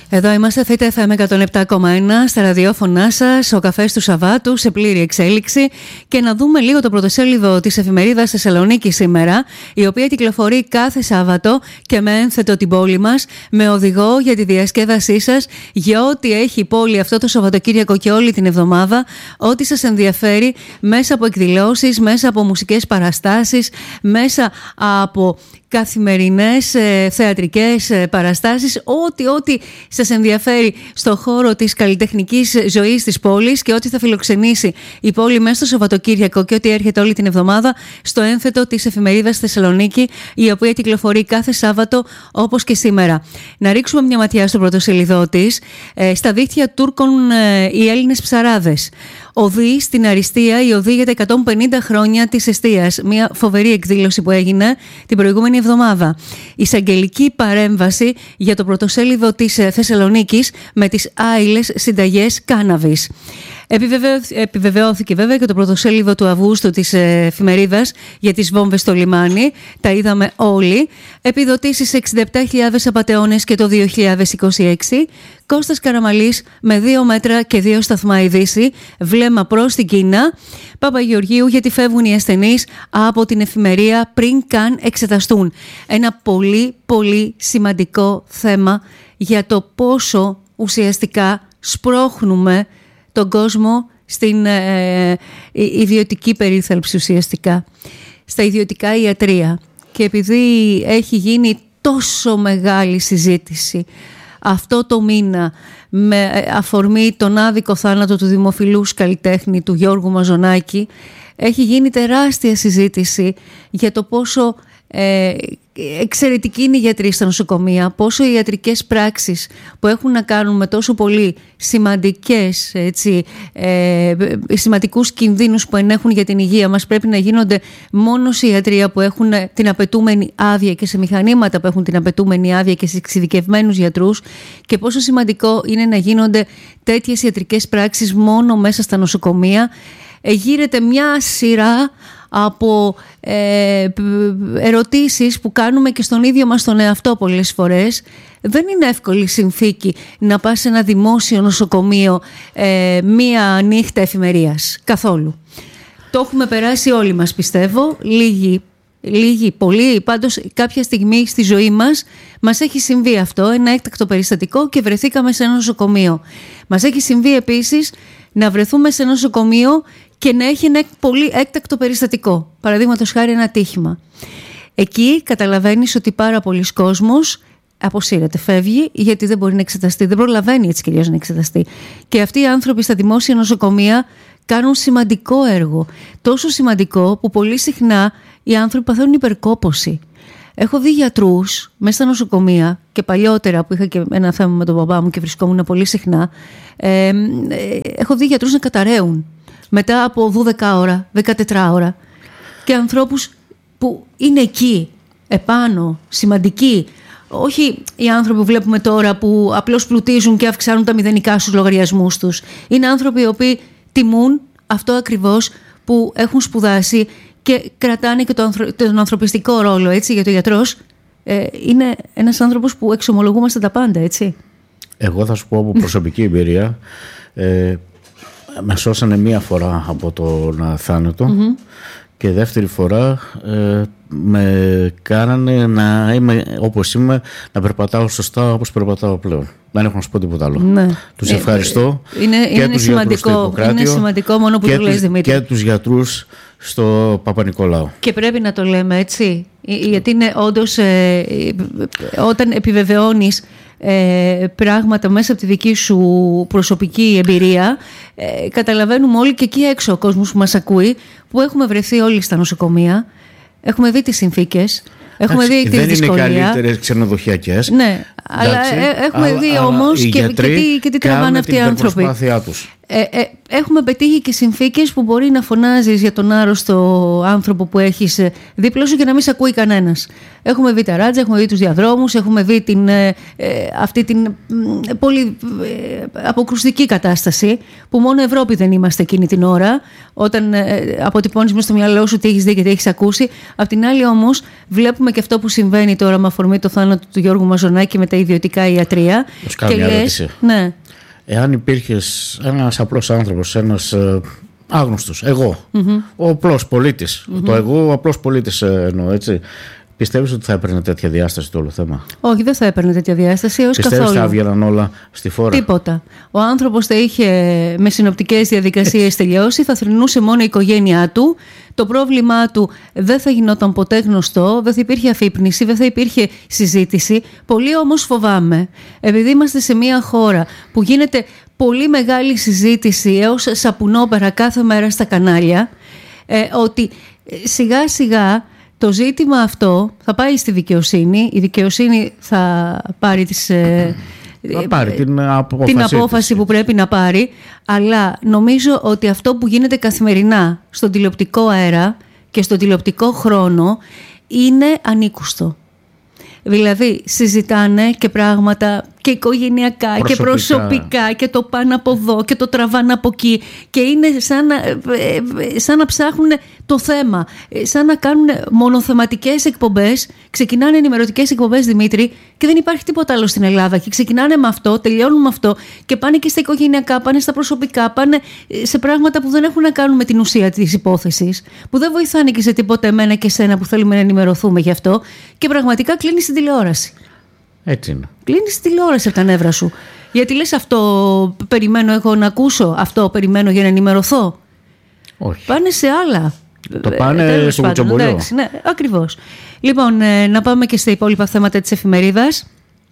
Εδώ είμαστε, Θήτα FM 107,1 στα ραδιόφωνά σας, ο καφές του Σαββάτου σε πλήρη εξέλιξη, και να δούμε λίγο το πρωτοσέλιδο της εφημερίδας Θεσσαλονίκη σήμερα, η οποία κυκλοφορεί κάθε Σάββατο και με ένθετο την πόλη μας, με οδηγό για τη διασκέδασή σας για ό,τι έχει η πόλη αυτό το Σαββατοκύριακο και όλη την εβδομάδα, ό,τι σας ενδιαφέρει, μέσα από εκδηλώσεις, μέσα από μουσικές παραστάσεις, μέσα από καθημερινές θεατρικές παραστάσεις, ό,τι σας ενδιαφέρει στο χώρο της καλλιτεχνικής ζωής της πόλης και ό,τι θα φιλοξενήσει η πόλη μέσα στο Σαββατοκύριακο και ό,τι έρχεται όλη την εβδομάδα στο ένθετο της εφημερίδας Θεσσαλονίκη, η οποία κυκλοφορεί κάθε Σάββατο όπως και σήμερα. Να ρίξουμε μια ματιά στο πρωτοσέλιδό της. Στα δίχτυα Τούρκων οι Έλληνες ψαράδες. Οδοί στην αριστεία, η οδοί για τα 150 χρόνια της εστίας. Μια φοβερή εκδήλωση που έγινε την προηγούμενη εβδομάδα. Εισαγγελική παρέμβαση για το πρωτοσέλιδο της Θεσσαλονίκης με τις άειλες συνταγές κάναβης. Επιβεβαιώθηκε βέβαια και το πρωτοσέλιδο του Αυγούστου της εφημερίδας για τις βόμβες στο λιμάνι. Τα είδαμε όλοι. Επιδοτήσεις 67.000 απατεώνες και το 2026. Κώστας Καραμαλής με 2 μέτρα και 2 σταθμά η Δύση. Βλέμμα προς την Κίνα. Παπαγεωργίου, γιατί φεύγουν οι ασθενείς από την εφημερία πριν καν εξεταστούν. Ένα πολύ πολύ σημαντικό θέμα για το πόσο ουσιαστικά σπρώχνουμε τον κόσμο στην ιδιωτική περίθαλψη, ουσιαστικά στα ιδιωτικά ιατρεία. Και επειδή έχει γίνει τόσο μεγάλη συζήτηση αυτό το μήνα με αφορμή τον άδικο θάνατο του δημοφιλούς καλλιτέχνη του Γιώργου Μαζονάκη, έχει γίνει τεράστια συζήτηση για το πόσο εξαιρετικοί είναι οι γιατροί στα νοσοκομεία, πόσο οι ιατρικές πράξεις που έχουν να κάνουν με τόσο πολύ σημαντικούς κινδύνους που ενέχουν για την υγεία μας πρέπει να γίνονται μόνο σε ιατρεία που έχουν την απαιτούμενη άδεια και σε μηχανήματα που έχουν την απαιτούμενη άδεια και σε εξειδικευμένους γιατρούς, και πόσο σημαντικό είναι να γίνονται τέτοιες ιατρικές πράξεις μόνο μέσα στα νοσοκομεία. Γύρεται μια σειρά από ερωτήσεις που κάνουμε και στον ίδιο μας τον εαυτό πολλές φορές. Δεν είναι εύκολη συνθήκη να πας σε ένα δημόσιο νοσοκομείο μία νύχτα εφημερίας. Καθόλου. Το έχουμε περάσει όλοι μας, πιστεύω. Λίγοι, πολλοί. Πάντως κάποια στιγμή στη ζωή μας έχει συμβεί αυτό, ένα έκτακτο περιστατικό, και βρεθήκαμε σε ένα νοσοκομείο. Μας έχει συμβεί επίσης να βρεθούμε σε ένα νοσοκομείο και να έχει ένα πολύ έκτακτο περιστατικό. Παραδείγματος χάρη ένα ατύχημα. Εκεί καταλαβαίνεις ότι πάρα πολλοί κόσμος αποσύρεται, φεύγει, γιατί δεν μπορεί να εξεταστεί, δεν προλαβαίνει έτσι κι αλλιώς να εξεταστεί. Και αυτοί οι άνθρωποι στα δημόσια νοσοκομεία κάνουν σημαντικό έργο. Τόσο σημαντικό που πολύ συχνά οι άνθρωποι παθαίνουν υπερκόπωση. Έχω δει γιατρούς μέσα στα νοσοκομεία, και παλιότερα που είχα και ένα θέμα με τον μπαμπά μου και βρισκόμουν πολύ συχνά, έχω δει γιατρούς να καταραίουν μετά από 12 ώρα, 14 ώρα, και ανθρώπους που είναι εκεί, επάνω, σημαντικοί. Όχι οι άνθρωποι που βλέπουμε τώρα που απλώς πλουτίζουν και αυξάνουν τα μηδενικά στους λογαριασμούς τους. Είναι άνθρωποι οι οποίοι τιμούν αυτό ακριβώς που έχουν σπουδάσει και κρατάνε και τον ανθρωπιστικό ρόλο, έτσι, γιατί ο γιατρός είναι ένας άνθρωπος που εξομολογούμαστε τα πάντα, έτσι. Εγώ θα σου πω από προσωπική εμπειρία, με σώσανε μία φορά από τον θάνατο, και δεύτερη φορά με κάνανε να είμαι όπως είμαι, να περπατάω σωστά όπως περπατάω πλέον. Δεν έχω να σου πω τίποτα άλλο. Ναι. Τους ευχαριστώ. Είναι σημαντικό, είναι σημαντικό μόνο που το λες, Δημήτρη. Και τους γιατρούς στο Παπα-Νικολάου. Και πρέπει να το λέμε, έτσι. Γιατί είναι όντως, όταν επιβεβαιώνεις πράγματα μέσα από τη δική σου προσωπική εμπειρία, καταλαβαίνουμε όλοι, και εκεί έξω ο κόσμος που μας ακούει, που έχουμε βρεθεί όλοι στα νοσοκομεία, έχουμε δει τις συνθήκες, έχουμε δει τη δυσκολία. Δεν είναι καλύτερες ξενοδοχειακές. Ναι, αλλά έχουμε δει όμως και τι τραβάνε αυτοί οι άνθρωποι. έχουμε πετύχει και συνθήκες που μπορεί να φωνάζεις για τον άρρωστο άνθρωπο που έχεις δίπλα σου και να μην σε ακούει κανένας. Έχουμε δει τα ράτζα, έχουμε δει τους διαδρόμους, έχουμε δει αυτή την πολύ αποκρουστική κατάσταση που μόνο Ευρώπη δεν είμαστε εκείνη την ώρα, όταν αποτυπώνεις μες στο μυαλό σου τι έχεις δει και τι έχεις ακούσει. Απ' την άλλη όμως βλέπουμε και αυτό που συμβαίνει τώρα με αφορμή το θάνατο του Γιώργου Μαζονάκη με τα ιδιωτικά ιατρεία. Και λες, ναι. Εάν υπήρχες ένας απλός άνθρωπος, ένας άγνωστος, εγώ, ο απλός πολίτης, το εγώ ο απλός πολίτης εννοώ, έτσι, πιστεύεις ότι θα έπαιρνε τέτοια διάσταση το όλο θέμα? Όχι, δεν θα έπαιρνε τέτοια διάσταση έως καθόλου. Πιστεύεις θα έβγαιναν όλα στη φόρα? Τίποτα. Ο άνθρωπος θα είχε με συνοπτικές διαδικασίες τελειώσει, θα θρηνούσε μόνο η οικογένειά του. Το πρόβλημά του δεν θα γινόταν ποτέ γνωστό, δεν θα υπήρχε αφύπνιση, δεν θα υπήρχε συζήτηση. Πολύ όμως φοβάμαι, επειδή είμαστε σε μια χώρα που γίνεται πολύ μεγάλη συζήτηση έως σαπουνόπερα κάθε μέρα στα κανάλια, ότι σιγά σιγά το ζήτημα αυτό θα πάει στη δικαιοσύνη, η δικαιοσύνη θα πάρει την απόφαση που πρέπει να πάρει, αλλά νομίζω ότι αυτό που γίνεται καθημερινά στον τηλεοπτικό αέρα και στον τηλεοπτικό χρόνο είναι ανήκουστο. Δηλαδή συζητάνε και πράγματα και οικογενειακά και προσωπικά και το πάνε από εδώ και το τραβάνε από εκεί και είναι σαν να ψάχνουν το θέμα, σαν να κάνουν μονοθεματικές εκπομπές. Ξεκινάνε ενημερωτικές εκπομπές, Δημήτρη, και δεν υπάρχει τίποτα άλλο στην Ελλάδα και ξεκινάνε με αυτό, τελειώνουν με αυτό και πάνε και στα οικογενειακά, πάνε στα προσωπικά, πάνε σε πράγματα που δεν έχουν να κάνουν με την ουσία της υπόθεσης, που δεν βοηθάνε και σε τίποτα εμένα και σένα που θέλουμε να ενημερωθούμε γι' αυτό, και πραγματικά κλείνει την τηλεόραση. Έτσι είναι. Κλείνεις τη τηλεόραση από τα νεύρα σου. Γιατί λες, αυτό περιμένω εγώ να ακούσω, αυτό περιμένω για να ενημερωθώ? Όχι. Πάνε σε άλλα. Το πάνε στο κουτσομπολιό. Ναι, ακριβώς. Λοιπόν, να πάμε και στα υπόλοιπα θέματα της εφημερίδας.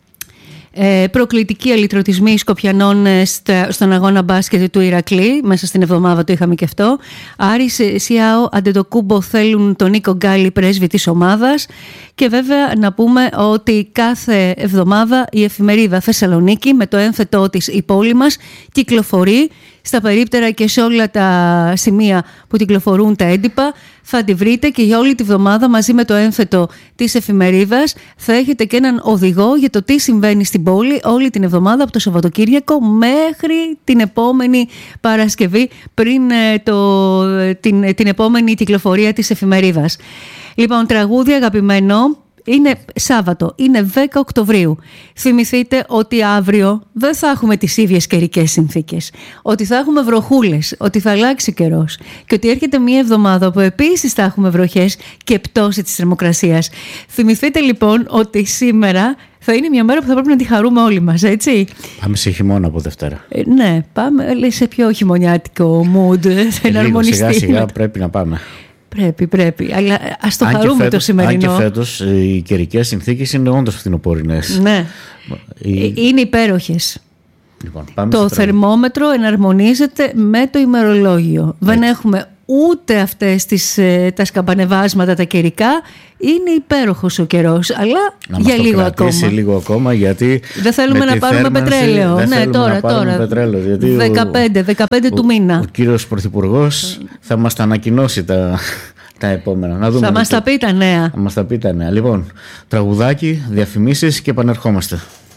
Προκλητικοί αλυτρωτισμοί Σκοπιανών στον αγώνα μπάσκετ του Ηρακλή. Μέσα στην εβδομάδα το είχαμε και αυτό. Άρης, Σιάο, Αντετοκούμπο θέλουν τον Νίκο Γκάλι πρέσβη της ομάδας. Και βέβαια να πούμε ότι κάθε εβδομάδα η εφημερίδα Θεσσαλονίκη με το ένθετό της «Η πόλη μας» κυκλοφορεί στα περίπτερα και σε όλα τα σημεία που κυκλοφορούν τα έντυπα. Θα τη βρείτε και για όλη τη βδομάδα μαζί με το ένθετο της εφημερίδας θα έχετε και έναν οδηγό για το τι συμβαίνει στην πόλη όλη την εβδομάδα από το Σαββατοκύριακο μέχρι την επόμενη Παρασκευή, πριν την επόμενη κυκλοφορία της εφημερίδας. Λοιπόν, τραγούδι αγαπημένο. Είναι Σάββατο, είναι 10 Οκτωβρίου. Θυμηθείτε ότι αύριο δεν θα έχουμε τις ίδιες καιρικές συνθήκες. Ότι θα έχουμε βροχούλες, ότι θα αλλάξει καιρός. Και ότι έρχεται μια εβδομάδα που επίσης θα έχουμε βροχές και πτώση της θερμοκρασίας. Θυμηθείτε λοιπόν ότι σήμερα θα είναι μια μέρα που θα πρέπει να τη χαρούμε όλοι μας, έτσι. Πάμε σε χειμώνα από Δευτέρα. Ναι, πάμε σε πιο χειμωνιάτικο mood. Σιγά σιγά πρέπει να πάμε. Πρέπει. Αλλά ας το χαρούμε το σημερινό. Αν και φέτος οι καιρικές συνθήκες είναι όντως φθινοπορεινές. Ναι. Είναι υπέροχες. Λοιπόν, το θερμόμετρο εναρμονίζεται με το ημερολόγιο. Δεν έχουμε ούτε αυτές τα σκαμπανεβάσματα τα καιρικά. Είναι υπέροχος ο καιρός, αλλά για λίγο ακόμα. Λίγο ακόμα, γιατί δεν θέλουμε να πάρουμε πετρέλαιο. Ναι, τώρα. Πετρέλαιο, γιατί 15 του μήνα. Ο κύριος Πρωθυπουργός θα μας τα ανακοινώσει τα επόμενα. Να δούμε. Θα μας τα πει τα νέα. Λοιπόν, τραγουδάκι, διαφημίσεις και επανερχόμαστε.